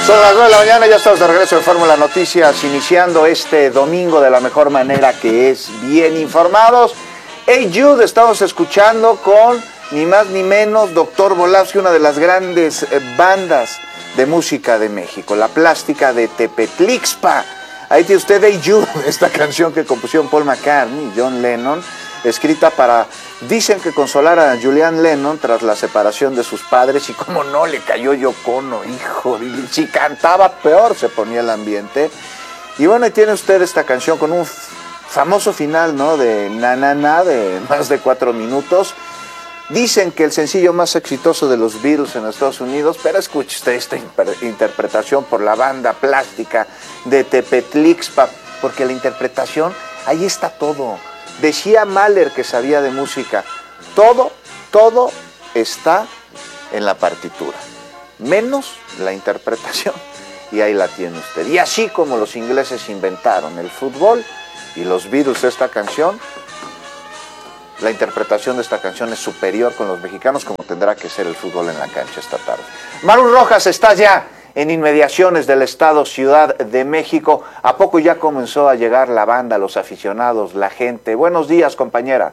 Son las 9 de la mañana, ya estamos de regreso de Fórmula Noticias, iniciando este domingo de la mejor manera, que es bien informados. Hey Jude, estamos escuchando con ni más ni menos Doctor Volavsky, una de las grandes bandas de música de México, La Plástica de Tepetlixpa. Ahí tiene usted Hey Jude, esta canción que compusieron Paul McCartney y John Lennon, escrita para, dicen que consolar a Julian Lennon tras la separación de sus padres, y como no le cayó Yoko Ono, hijo, y si cantaba peor se ponía el ambiente. Y bueno, ahí tiene usted esta canción con un famoso final, ¿no? De na na na, de más de 4 minutos. Dicen que el sencillo más exitoso de los Beatles en Estados Unidos, pero escuche usted esta interpretación por la banda Plástica de Tepetlixpa, porque la interpretación, ahí está todo. Decía Mahler, que sabía de música, todo está en la partitura, menos la interpretación, y ahí la tiene usted. Y así como los ingleses inventaron el fútbol y los Beatles esta canción, la interpretación de esta canción es superior con los mexicanos, como tendrá que ser el fútbol en la cancha esta tarde. Maru Rojas está ya en inmediaciones del estado Ciudad de México. ¿A poco ya comenzó a llegar la banda, los aficionados, la gente? Buenos días, compañera.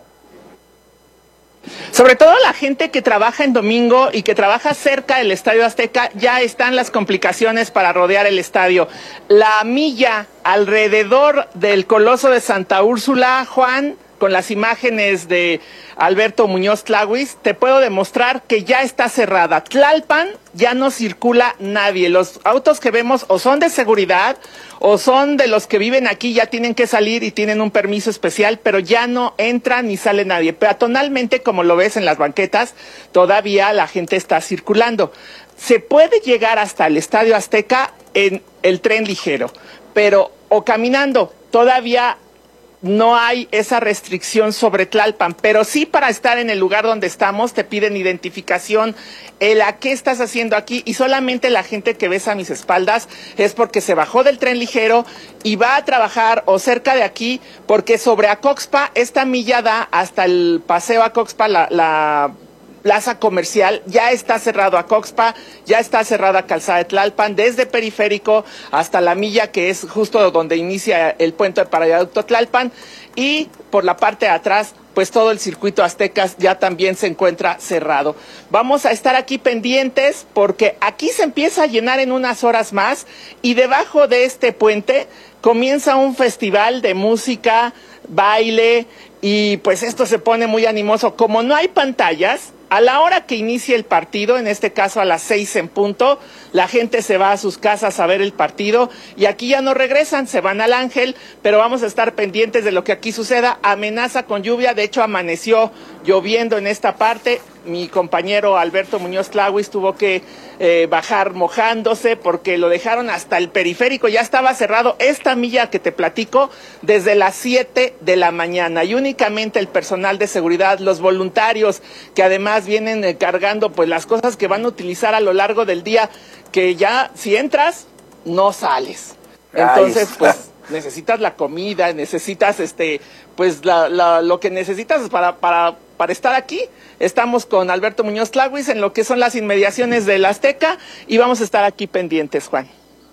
Sobre todo la gente que trabaja en domingo y que trabaja cerca del Estadio Azteca, ya están las complicaciones para rodear el estadio. La milla alrededor del Coloso de Santa Úrsula, Juan, con las imágenes de Alberto Muñoz Tlahuis, te puedo demostrar que ya está cerrada. Tlalpan ya no circula nadie. Los autos que vemos o son de seguridad o son de los que viven aquí, ya tienen que salir y tienen un permiso especial, pero ya no entra ni sale nadie. Peatonalmente, como lo ves en las banquetas, todavía la gente está circulando. Se puede llegar hasta el Estadio Azteca en el tren ligero, pero o caminando, todavía no hay esa restricción sobre Tlalpan, pero sí, para estar en el lugar donde estamos te piden identificación, a qué estás haciendo aquí, y solamente la gente que ves a mis espaldas es porque se bajó del tren ligero y va a trabajar o cerca de aquí, porque sobre Acoxpa esta milla da hasta el paseo Acoxpa, la plaza comercial, ya está cerrado Acoxpa, ya está cerrada Calzada de Tlalpan, desde Periférico hasta la milla, que es justo donde inicia el puente para Viaducto Tlalpan, y por la parte de atrás, pues todo el circuito Aztecas ya también se encuentra cerrado. Vamos a estar aquí pendientes porque aquí se empieza a llenar en unas horas más, y debajo de este puente comienza un festival de música, baile, y pues esto se pone muy animoso. Como no hay pantallas, a la hora que inicie el partido, en este caso a las 6 en punto, la gente se va a sus casas a ver el partido, y aquí ya no regresan, se van al Ángel, pero vamos a estar pendientes de lo que aquí suceda. Amenaza con lluvia, de hecho amaneció lloviendo en esta parte. Mi compañero Alberto Muñoz Tlahuis tuvo que bajar mojándose porque lo dejaron hasta el Periférico, ya estaba cerrado esta milla que te platico desde las 7 de la mañana, y únicamente el personal de seguridad, los voluntarios que además vienen cargando pues las cosas que van a utilizar a lo largo del día, que ya si entras no sales. Entonces pues necesitas la comida, necesitas pues lo que necesitas para estar aquí. Estamos con Alberto Muñoz Tlahuis en lo que son las inmediaciones del Azteca, y vamos a estar aquí pendientes, Juan.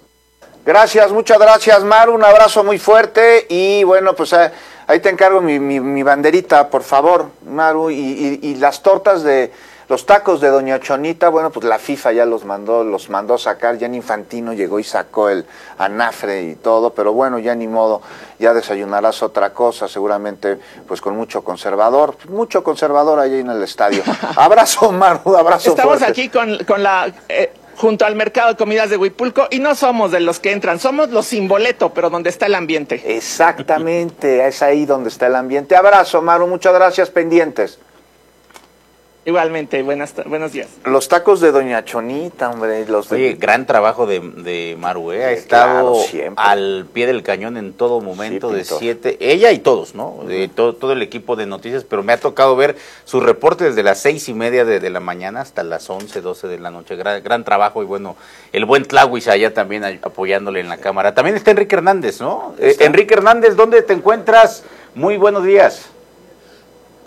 Gracias, muchas gracias, Maru, un abrazo muy fuerte, y bueno, pues ahí te encargo mi banderita, por favor, Maru, y las tortas de los tacos de Doña Chonita. Bueno, pues la FIFA ya los mandó sacar, Gianni Infantino llegó y sacó el anafre y todo, pero bueno, ya ni modo, ya desayunarás otra cosa, seguramente pues con mucho conservador ahí en el estadio. Abrazo, Maru, abrazo. Estamos fuerte. aquí con la junto al mercado de comidas de Huipulco, y no somos de los que entran, somos los sin boleto, pero donde está el ambiente. Exactamente, es ahí donde está el ambiente. Abrazo, Maru, muchas gracias, pendientes. Igualmente, buenos días. Los tacos de Doña Chonita, hombre. Oye, gran trabajo de Maru, ha estado al pie del cañón en todo momento, de 7, ella y todos, ¿no? Todo el equipo de noticias, pero me ha tocado ver su reporte desde las 6:30 de la mañana hasta las 11, 12 de la noche. Gran trabajo, y bueno, el buen Tlahuis allá también apoyándole en la cámara. También está Enrique Hernández, ¿no? Enrique Hernández, ¿dónde te encuentras? Muy buenos días.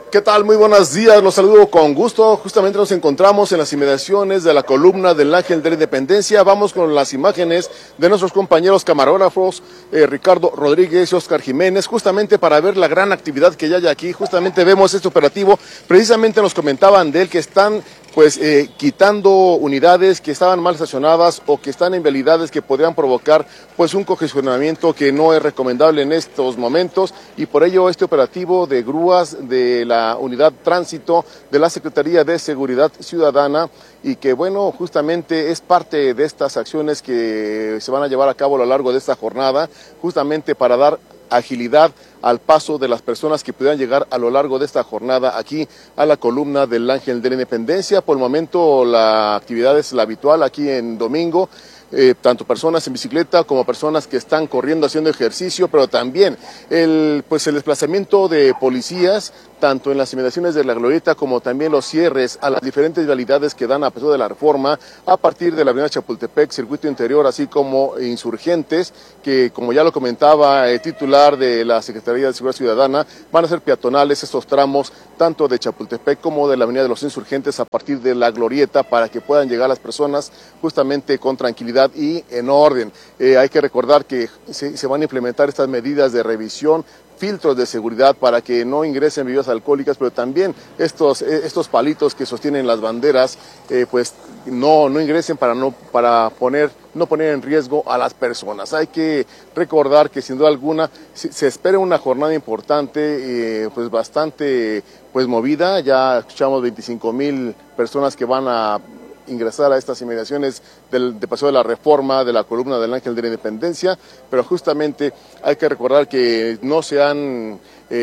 ¿Qué tal? Muy buenos días, los saludo con gusto. Justamente nos encontramos en las inmediaciones de la columna del Ángel de la Independencia. Vamos con las imágenes de nuestros compañeros camarógrafos, Ricardo Rodríguez y Oscar Jiménez, justamente para ver la gran actividad que ya hay aquí. Justamente vemos este operativo, precisamente nos comentaban de él que están quitando unidades que estaban mal estacionadas o que están en vialidades que podrían provocar pues un congestionamiento que no es recomendable en estos momentos, y por ello este operativo de grúas de la unidad tránsito de la Secretaría de Seguridad Ciudadana, y que bueno, justamente es parte de estas acciones que se van a llevar a cabo a lo largo de esta jornada, justamente para dar agilidad al paso de las personas que pudieran llegar a lo largo de esta jornada aquí a la columna del Ángel de la Independencia. Por el momento la actividad es la habitual aquí en domingo, tanto personas en bicicleta como personas que están corriendo haciendo ejercicio, pero también el desplazamiento de policías, tanto en las inmediaciones de la Glorieta como también los cierres a las diferentes vialidades que dan a Paseo de la Reforma, a partir de la avenida Chapultepec, Circuito Interior, así como Insurgentes, que como ya lo comentaba el titular de la Secretaría de Seguridad Ciudadana, van a ser peatonales estos tramos, tanto de Chapultepec como de la avenida de los Insurgentes a partir de la Glorieta, para que puedan llegar las personas justamente con tranquilidad y en orden. Hay que recordar que se van a implementar estas medidas de revisión, filtros de seguridad para que no ingresen bebidas alcohólicas, pero también estos palitos que sostienen las banderas, pues no ingresen para no poner en riesgo a las personas. Hay que recordar que sin duda alguna se espera una jornada importante, pues bastante movida. Ya escuchamos 25,000 personas que van a ingresar a estas inmediaciones de Paseo de la Reforma, de la columna del Ángel de la Independencia, pero justamente hay que recordar que no se han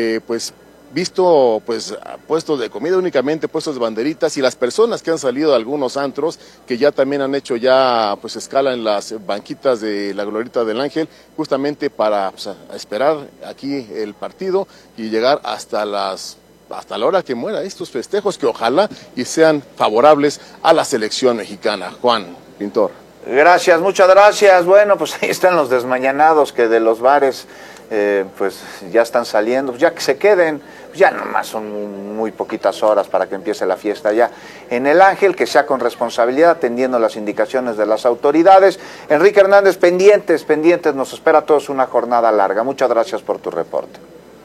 visto puestos de comida, únicamente puestos de banderitas, y las personas que han salido de algunos antros, que ya también han hecho escala en las banquitas de la Glorieta del Ángel, justamente para esperar aquí el partido y llegar hasta la hora que muera estos festejos, que ojalá y sean favorables a la selección mexicana. Juan Pintor. Gracias, muchas gracias. Bueno, pues ahí están los desmañanados que de los bares pues ya están saliendo, pues ya que se queden, pues ya nomás son muy poquitas horas para que empiece la fiesta ya en el Ángel, que sea con responsabilidad, atendiendo las indicaciones de las autoridades. Enrique Hernández, pendientes, nos espera a todos una jornada larga. Muchas gracias por tu reporte.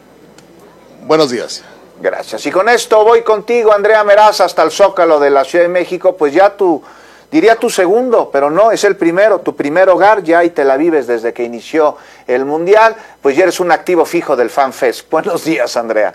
Buenos días. Gracias. Y con esto voy contigo, Andrea Meraz, hasta el Zócalo de la Ciudad de México. Pues ya diría tu segundo, pero no, es el primero, tu primer hogar, ya ahí te la vives desde que inició el Mundial. Pues ya eres un activo fijo del FanFest. Buenos días, Andrea.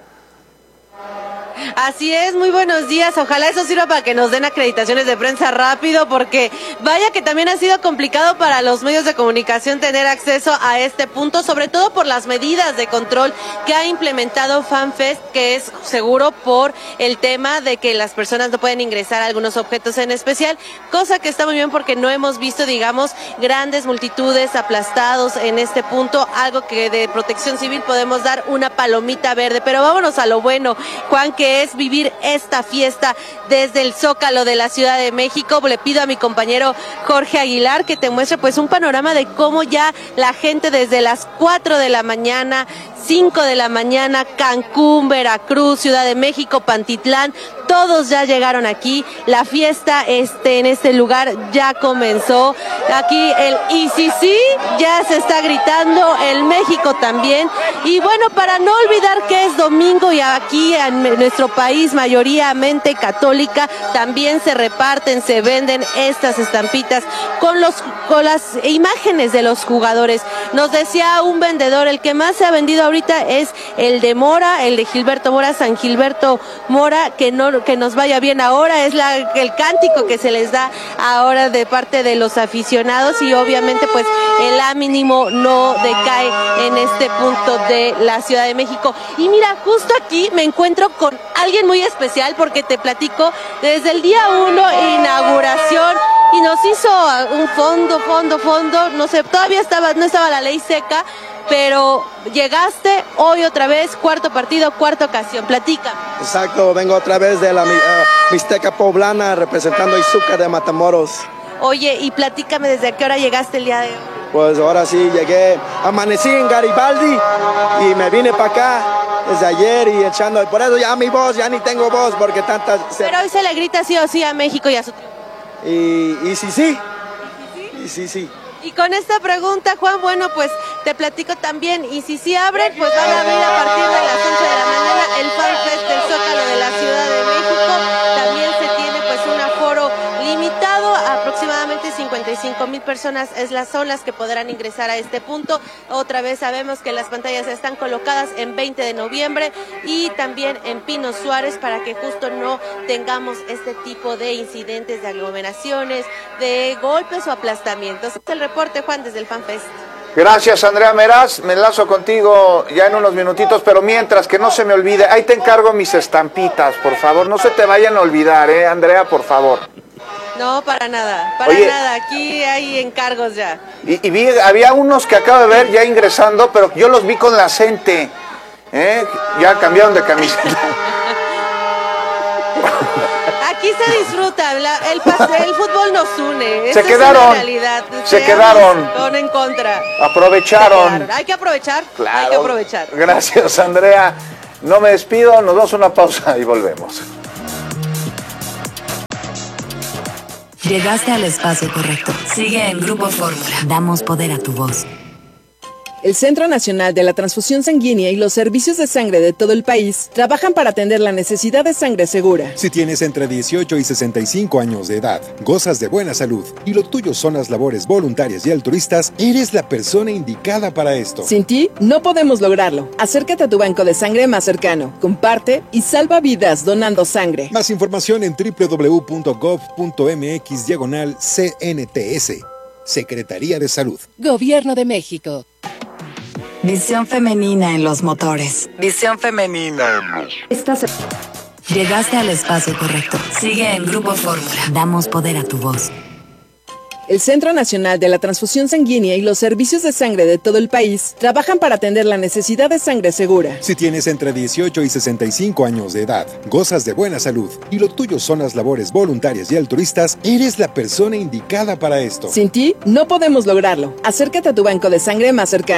Así es, muy buenos días. Ojalá eso sirva para que nos den acreditaciones de prensa rápido, porque vaya que también ha sido complicado para los medios de comunicación tener acceso a este punto, sobre todo por las medidas de control que ha implementado FanFest, que es seguro por el tema de que las personas no pueden ingresar a algunos objetos en especial, cosa que está muy bien porque no hemos visto, digamos, grandes multitudes aplastados en este punto, algo que de Protección Civil podemos dar una palomita verde. Pero vámonos a lo bueno, Juan, que es vivir esta fiesta desde el Zócalo de la Ciudad de México. Le pido a mi compañero Jorge Aguilar que te muestre pues un panorama de cómo ya la gente desde las 4 de la mañana, 5 de la mañana, Cancún, Veracruz, Ciudad de México, Pantitlán, todos ya llegaron aquí. La fiesta en este lugar ya comenzó. Aquí el ICC ya se está gritando, el México también. Y bueno, para no olvidar que es domingo y aquí en nuestro país, mayoritariamente católica, también se reparten, se venden estas estampitas con las imágenes de los jugadores. Nos decía un vendedor, el que más se ha vendido ahorita es el de Mora, el de Gilberto Mora, San Gilberto Mora, que nos vaya bien ahora, es el cántico que se les da ahora de parte de los aficionados, y obviamente pues el ánimo no decae en este punto de la Ciudad de México. Y mira, justo aquí me encuentro con alguien muy especial, porque te platico, desde el día 1, inauguración, y nos hizo un fondo, no sé, todavía no estaba la ley seca, pero llegaste hoy otra vez, cuarto partido, cuarta ocasión, platica. Exacto, vengo otra vez de la Mixteca Poblana, representando a Izúcar de Matamoros. Oye, y platícame, ¿desde qué hora llegaste el día de hoy? Pues ahora sí, amanecí en Garibaldi y me vine para acá desde ayer y echando, por eso ya mi voz, ya ni tengo voz, porque tantas... Pero hoy se le grita sí o sí a México y a su... Y sí. Y sí. Y con esta pregunta, Juan, bueno, pues te platico también, y si sí abren, pues van a abrir a partir de las 11 de la mañana el FanFest del Zócalo de la Ciudad de México. También se tiene pues un aforo limitado, aproximadamente 55,000 personas son las que podrán ingresar a este punto. Otra vez sabemos que las pantallas están colocadas en 20 de noviembre y también en Pino Suárez para que justo no tengamos este tipo de incidentes, de aglomeraciones, de golpes o aplastamientos. El reporte, Juan, desde el FanFest. Gracias, Andrea Meraz. Me enlazo contigo ya en unos minutitos, pero mientras, que no se me olvide, ahí te encargo mis estampitas, por favor. No se te vayan a olvidar, Andrea, por favor. No, para nada, aquí hay encargos ya. Y vi, había unos que acabo de ver ya ingresando, pero yo los vi con la gente, ya cambiaron de camiseta. Aquí se disfruta, el fútbol nos une. Se quedaron, se quedaron. Con en contra. Aprovecharon. Hay que aprovechar, claro. hay que aprovechar. Gracias, Andrea. No me despido, nos damos una pausa y volvemos. Llegaste al espacio correcto. Sigue en Grupo Fórmula. Damos poder a tu voz. El Centro Nacional de la Transfusión Sanguínea y los servicios de sangre de todo el país trabajan para atender la necesidad de sangre segura. Si tienes entre 18 y 65 años de edad, gozas de buena salud y lo tuyo son las labores voluntarias y altruistas, eres la persona indicada para esto. Sin ti, no podemos lograrlo. Acércate a tu banco de sangre más cercano, comparte y salva vidas donando sangre. Más información en www.gov.mx/CNTS. Secretaría de Salud. Gobierno de México. Visión femenina en los motores. Visión femenina. Llegaste al espacio correcto. Sigue en Grupo Fórmula. Damos poder a tu voz. El Centro Nacional de la Transfusión Sanguínea y los servicios de sangre de todo el país trabajan para atender la necesidad de sangre segura. Si tienes entre 18 y 65 años de edad, gozas de buena salud y lo tuyo son las labores voluntarias y altruistas, eres la persona indicada para esto. Sin ti, no podemos lograrlo. Acércate a tu banco de sangre más cercano.